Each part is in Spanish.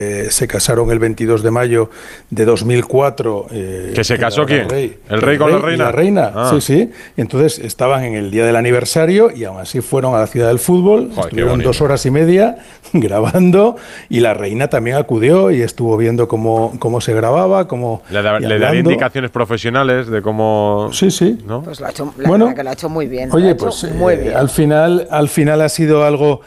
se casaron el 22 de mayo de 2004. ¿Que se casó quién? ¿El rey con la reina? La reina, sí. Y entonces estaban en el día del aniversario y aún así fueron a la ciudad del fútbol. Joder, estuvieron 2 horas y media grabando y la reina también acudió y estuvo viendo cómo se grababa, Le daría indicaciones profesionales de cómo... Sí. ¿no? Pues verdad que lo ha hecho muy bien. Oye, pues muy bien. Al final ha sido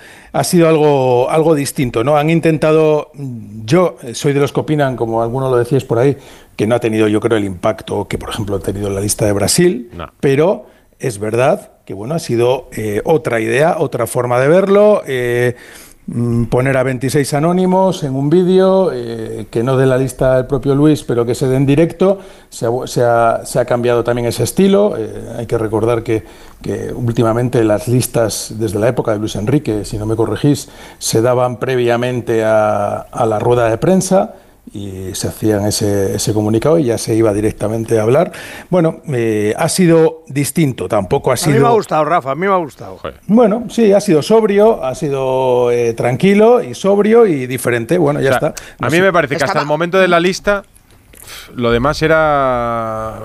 algo distinto, ¿no? Han intentado, yo soy de los que opinan, como algunos lo decíais por ahí, que no ha tenido, yo creo, el impacto que, por ejemplo, ha tenido la lista de Brasil, pero es verdad que, bueno, ha sido otra idea, otra forma de verlo, poner a 26 anónimos en un vídeo, que no de la lista del propio Luis, pero que se dé en directo. Se ha cambiado también ese estilo. Hay que recordar que últimamente las listas, desde la época de Luis Enrique, si no me corregís, se daban previamente a la rueda de prensa y se hacían ese comunicado y ya se iba directamente a hablar. Bueno, ha sido distinto, tampoco ha sido... A mí me ha gustado, Rafa, a mí me ha gustado. Bueno, sí, ha sido sobrio, ha sido tranquilo y sobrio y diferente. Bueno, ya está. A mí me parece que hasta el momento de la lista lo demás era...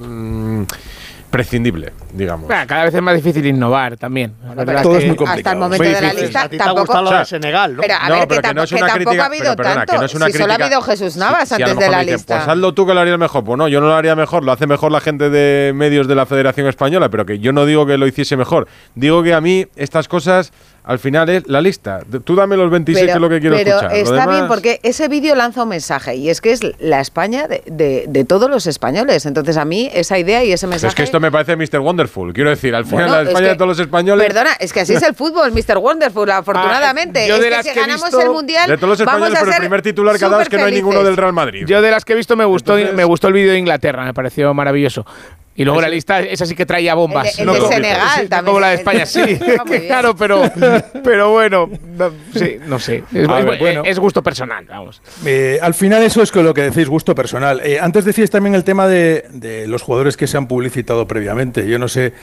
prescindible, digamos. Cada vez es más difícil innovar también. Bueno, todo es muy complicado. Hasta el momento de la lista a ti tampoco... te ha gustado lo de Senegal, ¿no? Pero a ver, que no tampoco ha habido tanto. Si solo ha habido Jesús Navas antes de la lista. Pues hazlo tú que lo harías mejor. Pues no, yo no lo haría mejor. Lo hace mejor la gente de medios de la Federación Española, pero que yo no digo que lo hiciese mejor. Digo que a mí estas cosas... Al final es la lista. Tú dame los 26, que es lo que quiero escuchar. Pero está bien, porque ese vídeo lanza un mensaje, y es que es la España de todos los españoles. Entonces, a mí, esa idea y ese mensaje... Es que esto me parece Mr. Wonderful. Quiero decir, al final la España de todos los españoles... Perdona, es que así es el fútbol, Mr. Wonderful, afortunadamente. Yo es que si ganamos el Mundial, de todos los españoles, pero el primer titular que ha dado es que no hay ninguno del Real Madrid. Yo de las que he visto me gustó el vídeo de Inglaterra, me pareció maravilloso. Y luego la lista, esa sí que traía bombas. El de Senegal también. Como la de España, sí. Claro, pero bueno, sí, no sé. Es gusto personal, vamos. Al final eso es lo que decís, gusto personal. Antes decíais también el tema de los jugadores que se han publicitado previamente. Yo no sé,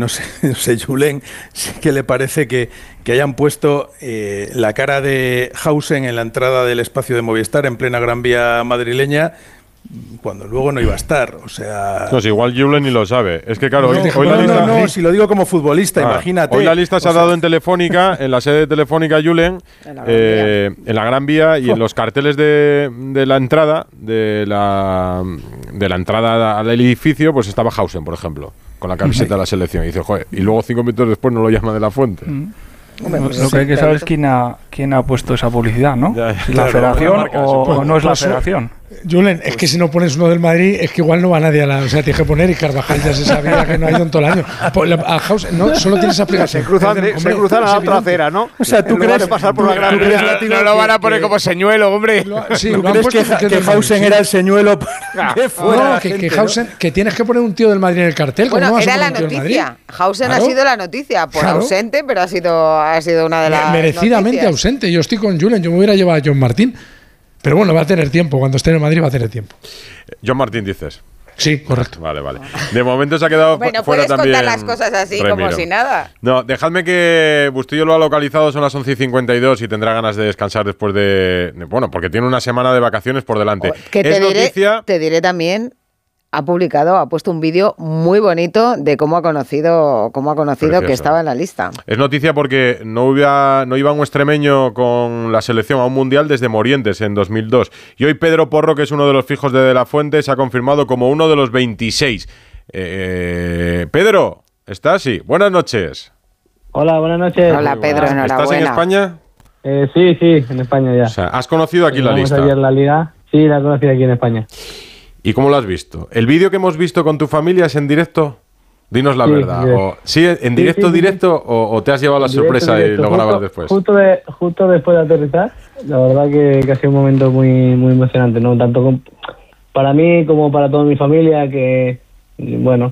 Julen, ¿qué le parece que hayan puesto la cara de Hausen en la entrada del espacio de Movistar en plena Gran Vía madrileña, cuando luego no iba a estar? O sea... No, si igual Julen ni lo sabe. Es que claro, hoy la lista... No, si lo digo como futbolista, imagínate. Hoy la lista se ha dado en Telefónica, en la sede de Telefónica en la Gran Vía y en los carteles de la entrada, de la entrada al edificio, pues estaba Hausen, por ejemplo, con la camiseta de la selección. Y dice, joder, y luego 5 minutos después no lo llama de la Fuente. Hombre, pues lo que hay que saber es quién ha puesto esa publicidad, ¿no? Si la federación o no es la federación. Julen, es que si no pones uno del Madrid, es que igual no va nadie a la... O sea, tienes que poner, y Carvajal ya se sabía que no ha ido en todo el año. A House, no, solo tienes aplicación. Se cruzan a la otra acera, ¿no? O sea, ¿tú crees pasar por la Gran Vía? No lo van a poner como señuelo, hombre. Sí, ¿tú crees que Hausen era el señuelo? No, que Hausen, que tienes que poner un tío del Madrid en el cartel. Bueno, era la noticia. Hausen ha sido la noticia, por ausente, pero ha sido una de las merecidamente noticias. Ausente. Yo estoy con Julen, yo me hubiera llevado a John Martín. Pero bueno, va a tener tiempo. Cuando esté en el Madrid va a tener tiempo. John Martín, dices. Sí, correcto. Vale. De momento se ha quedado fuera también. Contar las cosas así como si nada. No, dejadme que Bustillo lo ha localizado, son las 11:52 y tendrá ganas de descansar después bueno, porque tiene una semana de vacaciones por delante. Que te diré también, ha puesto un vídeo muy bonito de cómo ha conocido que estaba en la lista. Es noticia porque no iba un extremeño con la selección a un mundial desde Morientes en 2002. Y hoy Pedro Porro, que es uno de los fijos de la Fuente, se ha confirmado como uno de los 26. Pedro, ¿estás? Sí. Buenas noches. Hola, buenas noches. Hola, Pedro, enhorabuena. ¿Estás en España? Sí, en España ya. O sea, ¿has conocido aquí la lista? Ayer la liga. Sí, la he conocido aquí en España. ¿Y cómo lo has visto? ¿El vídeo que hemos visto con tu familia es en directo? Dinos la verdad. Sí. ¿En directo o te has llevado la sorpresa y lo grabas después? Justo después de aterrizar. La verdad que ha sido un momento muy, muy emocionante, ¿no? Tanto para mí como para toda mi familia, que, bueno,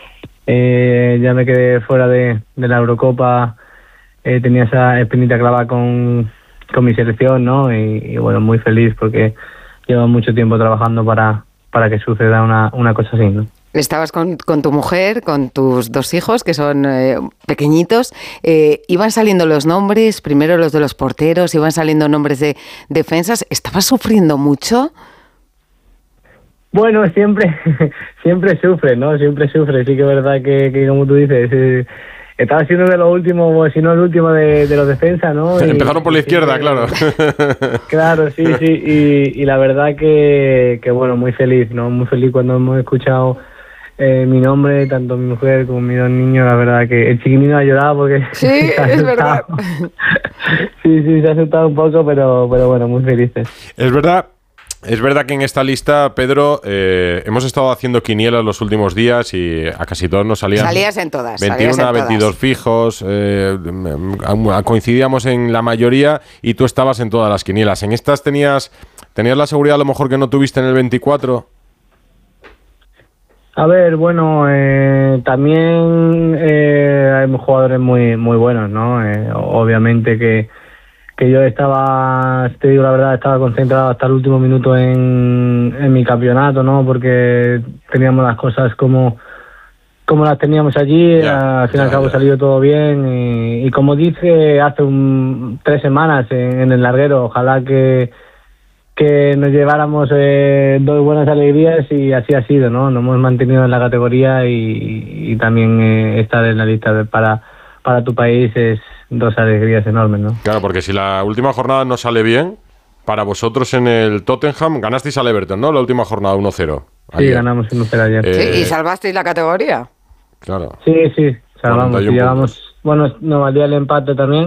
ya me quedé fuera de la Eurocopa. Tenía esa espinita clavada con mi selección, ¿no? Y bueno, muy feliz porque llevo mucho tiempo trabajando para que suceda una cosa así, ¿no? Estabas con tu mujer, con tus 2 hijos, que son pequeñitos. Iban saliendo los nombres, primero los de los porteros, iban saliendo nombres de defensas. ¿Estabas sufriendo mucho? Bueno, siempre sufre, ¿no? Siempre sufre. Sí que es verdad que como tú dices, estaba siendo de los últimos, si no el último de los defensas, ¿no? Empezaron por la izquierda, claro. Claro, sí. Y la verdad que bueno, muy feliz, ¿no? Muy feliz cuando hemos escuchado mi nombre, tanto mi mujer como mis 2 niños. La verdad que el chiquinino ha llorado porque... Sí, es verdad. Sí, se ha asustado un poco, pero bueno, muy felices. Es verdad que en esta lista, Pedro, hemos estado haciendo quinielas los últimos días y a casi todos nos salían... Salías en todas. 21 a 22 fijos, coincidíamos en la mayoría y tú estabas en todas las quinielas. ¿En estas tenías la seguridad a lo mejor que no tuviste en el 24? A ver, bueno, también hay jugadores muy buenos, ¿no? Obviamente que yo estaba, te digo la verdad, estaba concentrado hasta el último minuto en mi campeonato, ¿no? Porque teníamos las cosas como las teníamos allí, al fin y al cabo salió todo bien y como dice hace 3 semanas en el larguero, ojalá que nos lleváramos 2 buenas alegrías y así ha sido, ¿no? Nos hemos mantenido en la categoría y también estar en la lista para tu país es 2 alegrías enormes, ¿no? Claro, porque si la última jornada no sale bien, para vosotros en el Tottenham ganasteis al Everton, ¿no? La última jornada 1-0. Sí, ganamos 1-0 ayer. Sí, ¿y salvasteis la categoría? Claro. Sí, salvamos. Y llegamos, bueno, nos valía el empate también.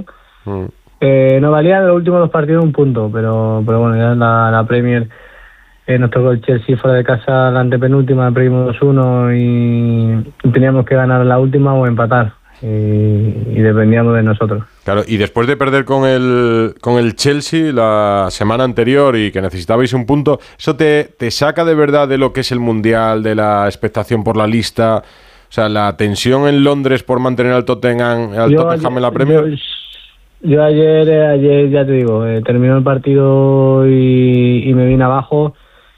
Nos valía de los últimos 2 partidos 1 punto, pero bueno, ya en la Premier nos tocó el Chelsea fuera de casa, la antepenúltima, perdimos 2-1 y teníamos que ganar la última o empatar. Y dependíamos de nosotros. Claro, y después de perder con el Chelsea la semana anterior y que necesitabais 1 punto, ¿eso te saca de verdad de lo que es el Mundial, de la expectación por la lista? O sea, la tensión en Londres por mantener al Tottenham en la Premier. Yo ayer ya te digo, terminó el partido y me vine abajo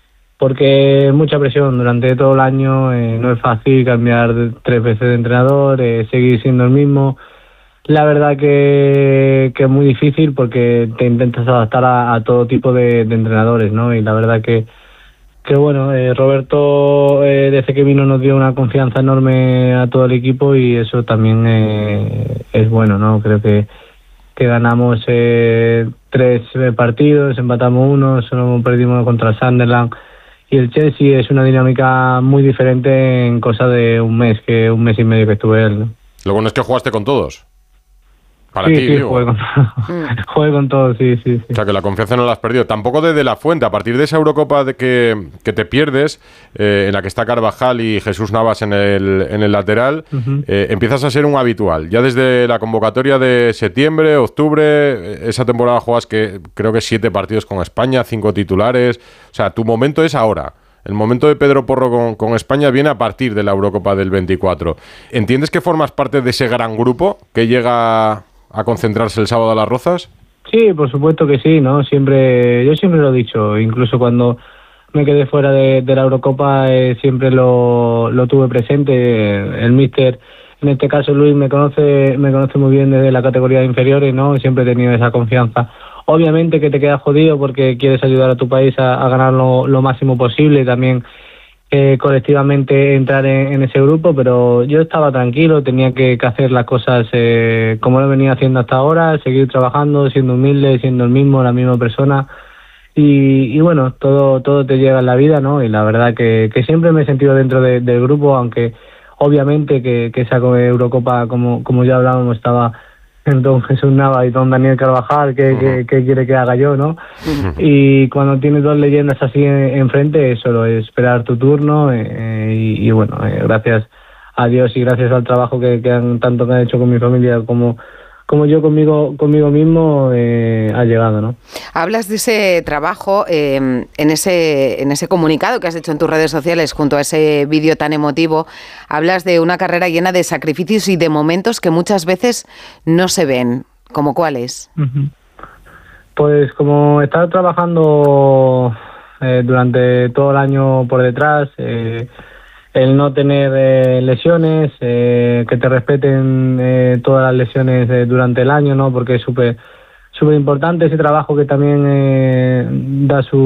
porque mucha presión durante todo el año, no es fácil cambiar 3 veces de entrenador, seguir siendo el mismo. La verdad que es muy difícil porque te intentas adaptar a todo tipo de entrenadores, ¿no? Y la verdad que bueno, Roberto desde que vino nos dio una confianza enorme a todo el equipo y eso también es bueno, ¿no? Creo que ganamos 3 partidos, empatamos 1, solo perdimos contra el Sunderland. Y el Chelsea es una dinámica muy diferente en cosa de 1 mes, que 1 mes y medio que estuve él, ¿no? Lo bueno es que jugaste con todos. Para ti, digo. Jugué con todos, sí. O sea, que la confianza no la has perdido. Tampoco de la Fuente. A partir de esa Eurocopa que te pierdes, en la que está Carvajal y Jesús Navas en el lateral, empiezas a ser un habitual. Ya desde la convocatoria de septiembre, octubre, esa temporada juegas creo que 7 partidos con España, 5 titulares. O sea, tu momento es ahora. El momento de Pedro Porro con España viene a partir de la Eurocopa del 24. ¿Entiendes que formas parte de ese gran grupo que llega a concentrarse el sábado a Las Rozas? Sí, por supuesto que sí, ¿no? Yo siempre lo he dicho, incluso cuando me quedé fuera de la Eurocopa siempre lo tuve presente. El míster, en este caso Luis, me conoce muy bien desde la categoría de inferiores, ¿no? Siempre he tenido esa confianza. Obviamente que te quedas jodido porque quieres ayudar a tu país a ganar lo máximo posible, también colectivamente entrar en ese grupo, pero yo estaba tranquilo, tenía que hacer las cosas como lo venía haciendo hasta ahora, seguir trabajando, siendo humilde, siendo la misma persona y bueno, todo te llega en la vida, ¿no? Y la verdad que siempre me he sentido dentro del grupo, aunque obviamente que esa Eurocopa, como ya hablábamos, estaba don Jesús Navas y don Daniel Carvajal, ¿qué quiere que haga yo, no? Y cuando tienes 2 leyendas así enfrente, solo es esperar tu turno y bueno, gracias a Dios y gracias al trabajo que han hecho con mi familia como yo conmigo mismo, ha llegado, ¿no? Hablas de ese trabajo en ese comunicado que has hecho en tus redes sociales junto a ese vídeo tan emotivo. Hablas de una carrera llena de sacrificios y de momentos que muchas veces no se ven. ¿Cómo cuáles? Pues como he estado trabajando durante todo el año por detrás, el no tener lesiones, que te respeten todas las lesiones durante el año, ¿no? Porque es súper importante ese trabajo que también da su